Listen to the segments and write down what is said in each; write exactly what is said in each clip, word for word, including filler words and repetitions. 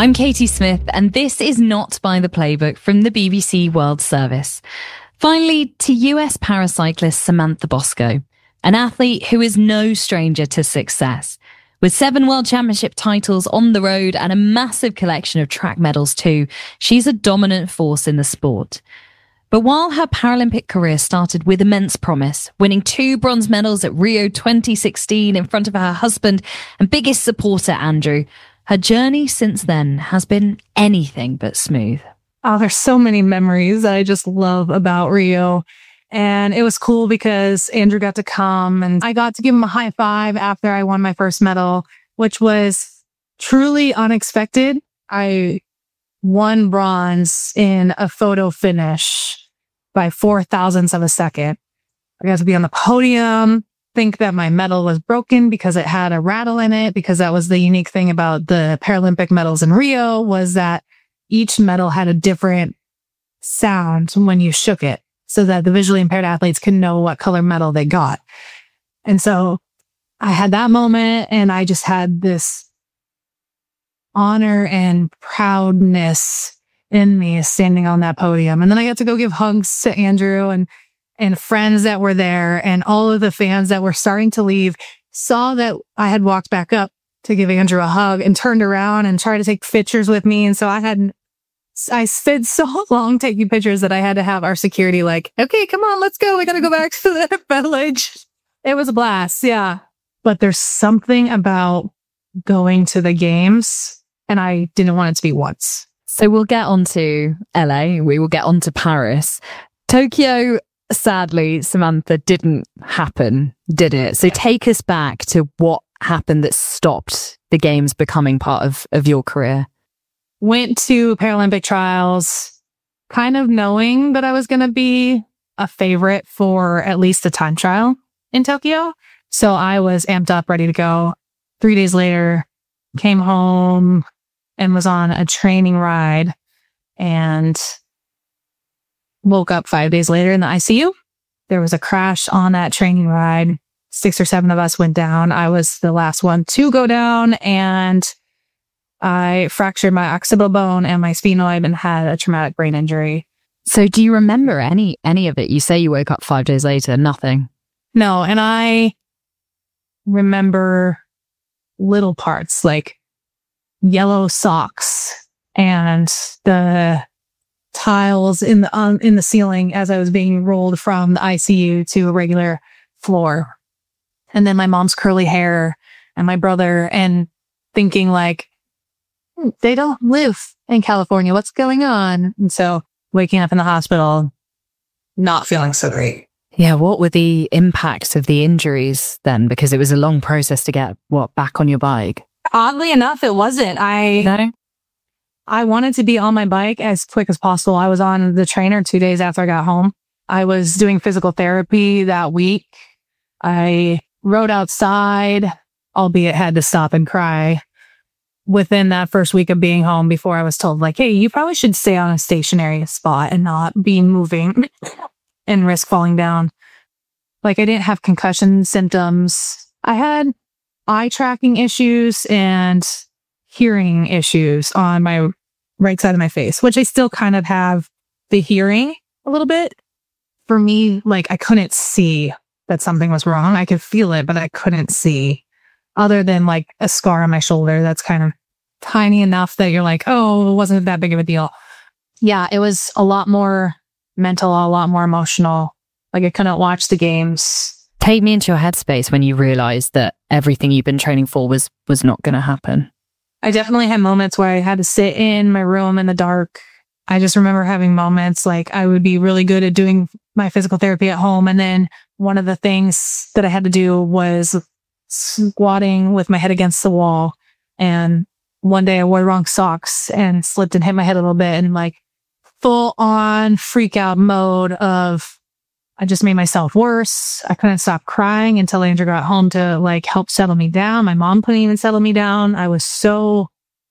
I'm Katie Smith, and this is Not by the Playbook from the B B C World Service. Finally, to U S paracyclist Samantha Bosco, an athlete who is no stranger to success. With seven World Championship titles on the road and a massive collection of track medals too, she's a dominant force in the sport. But while her Paralympic career started with immense promise, winning two bronze medals at Rio twenty sixteen in front of her husband and biggest supporter, Andrew, her journey since then has been anything but smooth. Oh, there's so many memories that I just love about Rio. And it was cool because Andrew got to come and I got to give him a high five after I won my first medal, which was truly unexpected. I won bronze in a photo finish by four thousandths of a second. I got to be on the podium, think that my medal was broken because it had a rattle in it, because that was the unique thing about the Paralympic medals in Rio, was that each medal had a different sound when you shook it so that the visually impaired athletes can know what color medal they got. And so I had that moment and I just had this honor and proudness in me standing on that podium. And then I got to go give hugs to Andrew and and friends that were there, and all of the fans that were starting to leave saw that I had walked back up to give Andrew a hug and turned around and tried to take pictures with me. And so I had, I spent so long taking pictures that I had to have our security like, okay, come on, let's go. We got to go back to the village. It was a blast. Yeah. But there's something about going to the games, and I didn't want it to be once. So we'll get on to L A. We will get on to Paris. Tokyo, sadly, Samantha, didn't happen, did it? So take us back to what happened that stopped the games becoming part of, of your career. Went to Paralympic trials, kind of knowing that I was going to be a favorite for at least the time trial in Tokyo. So I was amped up, ready to go. Three days later, came home and was on a training ride and woke up five days later in the I C U. There was a crash on that training ride. Six or seven of us went down. I was the last one to go down, and I fractured my occipital bone and my sphenoid and had a traumatic brain injury. So do you remember any any of it? You say you woke up five days later, nothing. No, and I remember little parts like yellow socks and the tiles in the um, in the ceiling as I was being rolled from the I C U to a regular floor. And then my mom's curly hair and my brother, and thinking like, hmm, they don't live in California. What's going on? And so waking up in the hospital, not feeling so great. Yeah, what were the impacts of the injuries then? Because it was a long process to get, what, back on your bike? Oddly enough, it wasn't. I No? I wanted to be on my bike as quick as possible. I was on the trainer two days after I got home. I was doing physical therapy that week. I rode outside, albeit had to stop and cry within that first week of being home before I was told, like, hey, you probably should stay on a stationary spot and not be moving and risk falling down. Like, I didn't have concussion symptoms. I had eye tracking issues and hearing issues on my right side of my face, which I still kind of have the hearing a little bit. For me, like, I couldn't see that something was wrong. I could feel it, but I couldn't see, other than like a scar on my shoulder that's kind of tiny enough that you're like, oh, it wasn't that big of a deal. Yeah, it was a lot more mental, a lot more emotional. Like, I couldn't watch the games. Take me into your headspace when you realized that everything you've been training for was was not going to happen. I definitely had moments where I had to sit in my room in the dark. I just remember having moments like I would be really good at doing my physical therapy at home. And then one of the things that I had to do was squatting with my head against the wall. And one day I wore the wrong socks and slipped and hit my head a little bit, and like full on freak out mode of, I just made myself worse. I couldn't stop crying until Andrew got home to like help settle me down. My mom couldn't even settle me down. I was so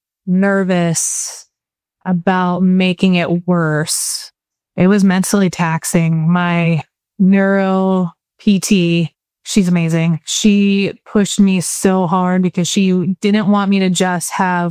nervous about making it worse. It was mentally taxing. My neuro P T, she's amazing. She pushed me so hard because she didn't want me to just have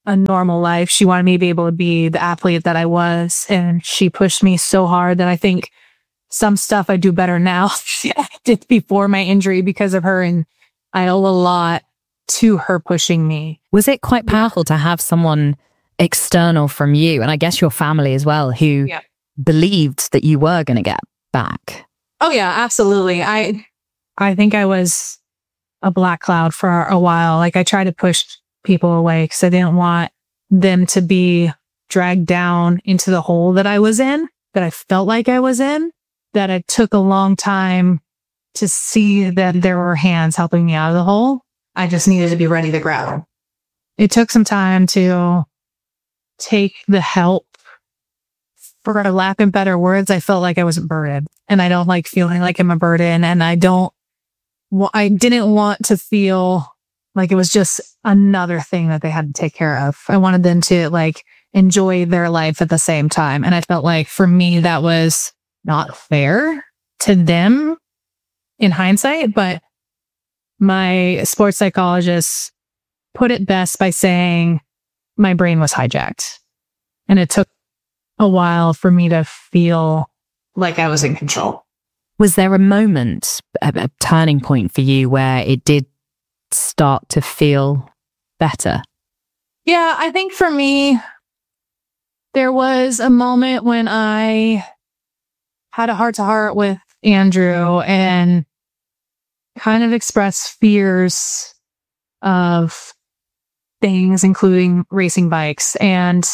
a normal life. She wanted me to be able to be the athlete that I was. And she pushed me so hard that I think some stuff I do better now than I did before my injury because of her. And I owe a lot to her pushing me. Was it quite powerful to have someone external from you, and I guess your family as well, who yeah. believed that you were going to get back? Oh yeah, absolutely. I, I think I was a black cloud for a while. Like I tried to push people away because I didn't want them to be dragged down into the hole that I was in, that I felt like I was in, that it took a long time to see that there were hands helping me out of the hole. I just needed to be ready to grab. It took some time to take the help. For lack of better words, I felt like I was a burden, and I don't like feeling like I'm a burden. And I don't, well, I didn't want to feel like it was just another thing that they had to take care of. I wanted them to like enjoy their life at the same time. And I felt like for me, that was not fair to them in hindsight, but my sports psychologist put it best by saying my brain was hijacked. And it took a while for me to feel like I was in control. Was there a moment, a, a turning point for you where it did start to feel better? Yeah, I think for me, there was a moment when I had a heart to heart with Andrew and kind of expressed fears of things, including racing bikes. And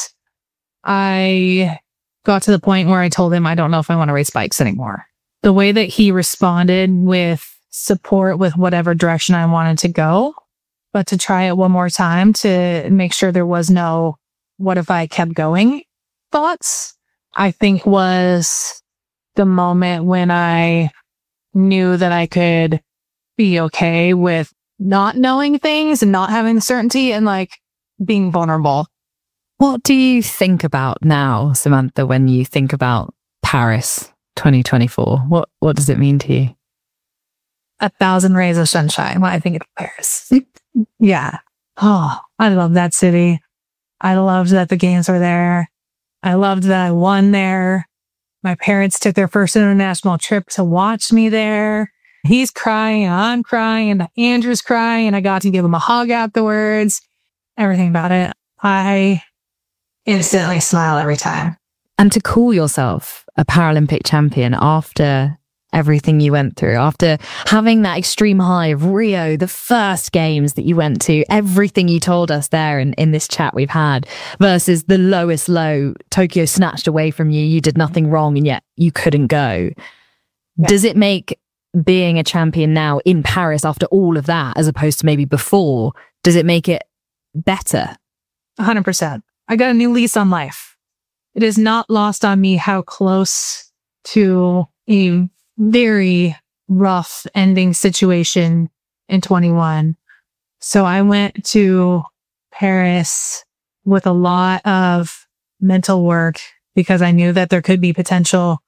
I got to the point where I told him, I don't know if I want to race bikes anymore. The way that he responded with support with whatever direction I wanted to go, but to try it one more time to make sure there was no, what if I kept going thoughts, I think was the moment when I knew that I could be okay with not knowing things and not having the certainty and like being vulnerable. What do you think about now, Samantha, when you think about Paris twenty twenty-four? What what does it mean to you? A thousand rays of sunshine when I think of Paris. Yeah. Oh, I love that city. I loved that the games were there. I loved that I won there. My parents took their first international trip to watch me there. He's crying, I'm crying, and Andrew's crying, and I got to give him a hug afterwards. Everything about it. I instantly smile every time. And to call yourself a Paralympic champion after everything you went through, after having that extreme high of Rio, the first games that you went to, everything you told us there in, in this chat we've had, versus the lowest low, Tokyo snatched away from you, you did nothing wrong, and yet you couldn't go. Yeah. Does it make being a champion now in Paris after all of that, as opposed to maybe before, does it make it better? one hundred percent. I got a new lease on life. It is not lost on me how close to a very rough ending situation in twenty-one. So I went to Paris with a lot of mental work because I knew that there could be potential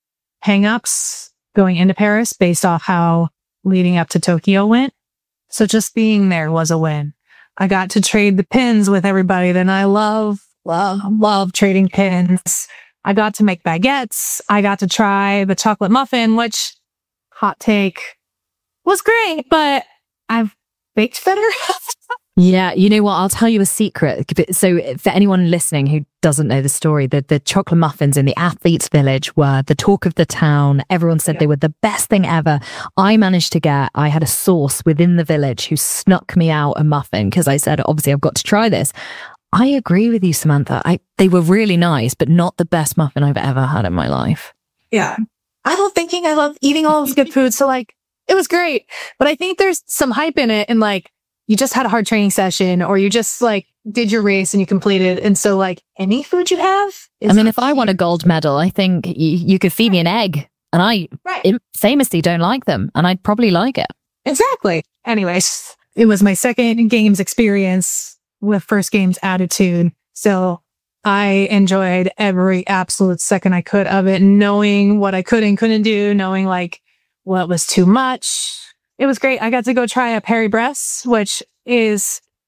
hangups going into Paris based off how leading up to Tokyo went. So just being there was a win. I got to trade the pins with everybody that I love, love, love trading pins. I got to make baguettes. I got to try the chocolate muffin, which, hot take, was great, but I've baked better. Yeah, you know what? I'll tell you a secret. So for anyone listening who doesn't know the story, the, the chocolate muffins in the Athletes Village were the talk of the town. Everyone said yeah. they were the best thing ever. I managed to get, I had a source within the village who snuck me out a muffin because I said, obviously, I've got to try this. I agree with you, Samantha. I They were really nice, but not the best muffin I've ever had in my life. Yeah. I love thinking I love eating all this good food. So like, it was great. But I think there's some hype in it. And like, you just had a hard training session or you just like did your race and you completed. And so like any food you have. I mean, if I won a gold medal, I think y- you could feed me an egg and I right. famously don't like them and I'd probably like it. Exactly. Anyways, it was my second games experience with first games attitude. So I enjoyed every absolute second I could of it, knowing what I could and couldn't do, knowing like what was too much. It was great. I got to go try a Paris-Brest, which is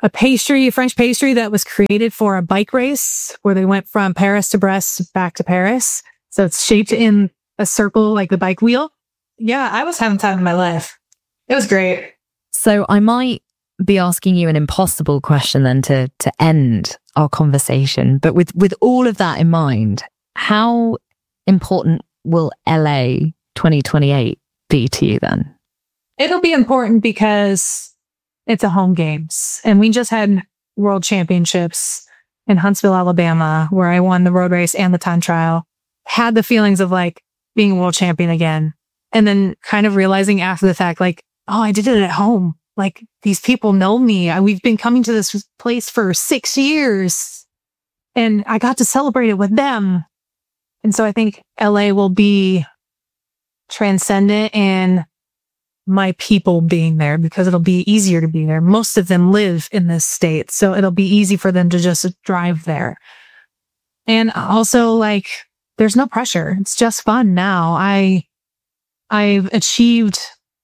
a pastry, French pastry that was created for a bike race where they went from Paris to Brest back to Paris. So it's shaped in a circle like the bike wheel. Yeah, I was having time in my life. It was great. So I might be asking you an impossible question then to to end our conversation. But with, with all of that in mind, how important will L A twenty twenty-eight be to you then? It'll be important because it's a home games. And we just had world championships in Huntsville, Alabama, where I won the road race and the time trial. Had the feelings of like being a world champion again. And then kind of realizing after the fact, like, oh, I did it at home. Like these people know me. I, we've been coming to this place for six years and I got to celebrate it with them. And so I think L A will be transcendent in my people being there because it'll be easier to be there. Most of them live in this state, so it'll be easy for them to just drive there. And also, like, there's no pressure. It's just fun now. I, I've achieved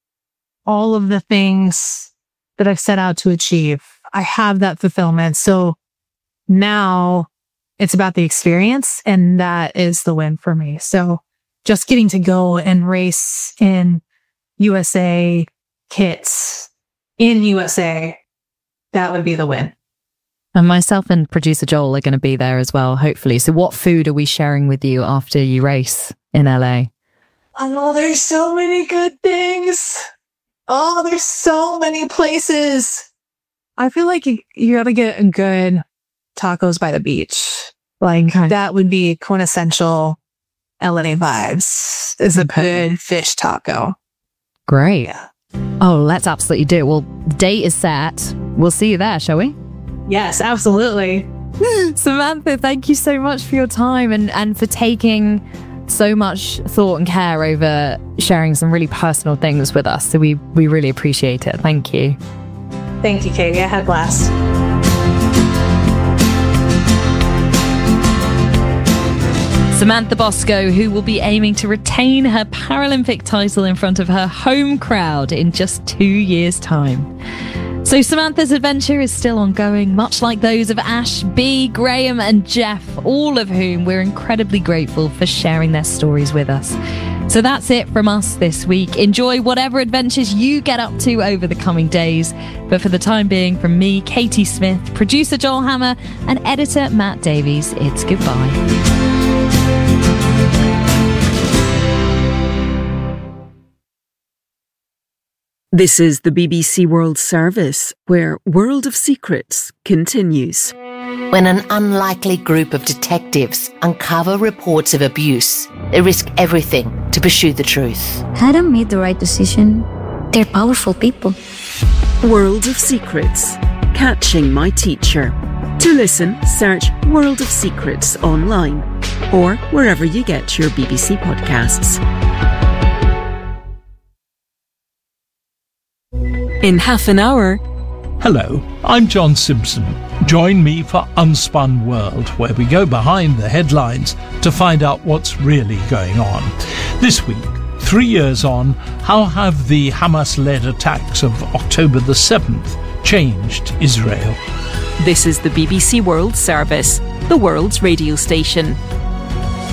all of the things that I've set out to achieve. I have that fulfillment. So now it's about the experience, and that is the win for me. So just getting to go and race in U S A kits in U S A, that would be the win. And myself and producer Joel are going to be there as well, hopefully. So what food are we sharing with you after you race in L A? Oh, there's so many good things. Oh, there's so many places. I feel like you, you got to get a good tacos by the beach. Like okay. That would be quintessential L A vibes, is a good fish taco. Great. Yeah. Oh, let's absolutely do it. Well, the date is set. We'll see you there, shall we? Yes, absolutely. Samantha, thank you so much for your time and, and for taking so much thought and care over sharing some really personal things with us. So we, we really appreciate it. Thank you. Thank you, Katie. I had a blast. Samantha Bosco, who will be aiming to retain her Paralympic title in front of her home crowd in just two years' time. So Samantha's adventure is still ongoing, much like those of Ash, B, Graham and Jeff, all of whom we're incredibly grateful for sharing their stories with us. So that's it from us this week. Enjoy whatever adventures you get up to over the coming days. But for the time being, from me, Katie Smith, producer Joel Hammer and editor Matt Davies, it's goodbye. This is the B B C World Service, where World of Secrets continues. When an unlikely group of detectives uncover reports of abuse, they risk everything to pursue the truth. Hadn't made the right decision. They're powerful people. World of Secrets, Catching My Teacher. To listen, search World of Secrets online or wherever you get your B B C podcasts. In half an hour. Hello, I'm John Simpson. Join me for Unspun World, where we go behind the headlines to find out what's really going on. This week, three years on, how have the Hamas-led attacks of October the seventh changed Israel? This is the B B C World Service, the world's radio station.